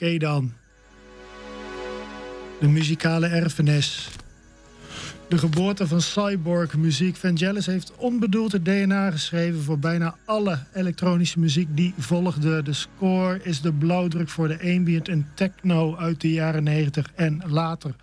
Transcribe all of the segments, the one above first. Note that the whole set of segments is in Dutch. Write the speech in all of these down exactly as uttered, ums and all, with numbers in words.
Oké dan. De muzikale erfenis. De geboorte van cyborg-muziek. Vangelis heeft onbedoeld het D N A geschreven voor bijna alle elektronische muziek die volgde. De score is de blauwdruk voor de ambient en techno uit de jaren negentig en later.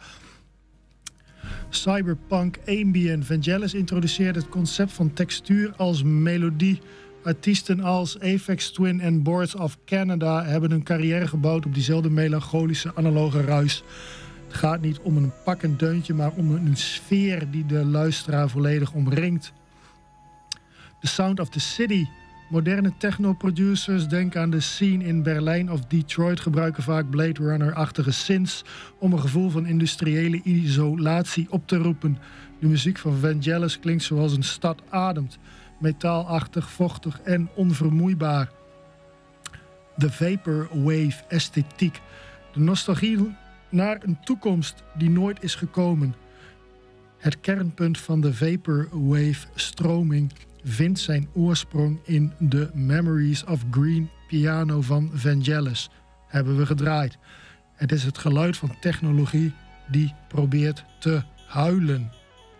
Cyberpunk ambient. Vangelis introduceerde het concept van textuur als melodie. Artiesten als Aphex Twin en Boards of Canada hebben hun carrière gebouwd op diezelfde melancholische analoge ruis. Het gaat niet om een pakkend deuntje, maar om een sfeer die de luisteraar volledig omringt. The Sound of the City. Moderne techno-producers, denk aan de scene in Berlijn of Detroit, gebruiken vaak Blade Runner-achtige synths om een gevoel van industriële isolatie op te roepen. De muziek van Vangelis klinkt zoals een stad ademt. Metaalachtig, vochtig en onvermoeibaar. De vaporwave esthetiek. De nostalgie naar een toekomst die nooit is gekomen. Het kernpunt van de vaporwave stroming vindt zijn oorsprong in de Memories of Green piano van Vangelis. Hebben we gedraaid. Het is het geluid van technologie die probeert te huilen.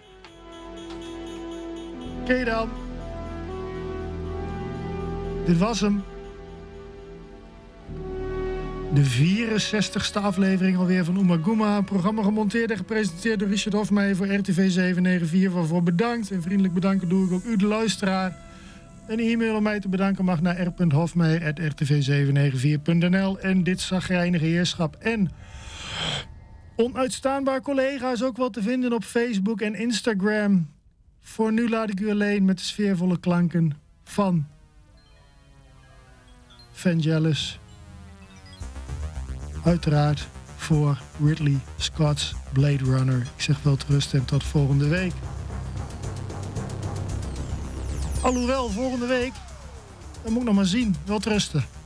Oké dan. Dit was hem. De vierenzestigste aflevering alweer van Oemaguma. Een programma gemonteerd en gepresenteerd door Richard Hofmeijer voor R T V zeven negen vier. Waarvoor bedankt. En vriendelijk bedanken doe ik ook u, de luisteraar. Een e-mail om mij te bedanken mag naar r punt hofmeijer apenstaartje r t v zeven negen vier punt n l. En dit chagrijnige heerschap en onuitstaanbaar collega is ook wel te vinden op Facebook en Instagram. Voor nu laat ik u alleen met de sfeervolle klanken van Vangelis. Uiteraard voor Ridley Scott's Blade Runner. Ik zeg wel rust en tot volgende week. Alhoewel, volgende week, dat moet ik nog maar zien. Wel rusten.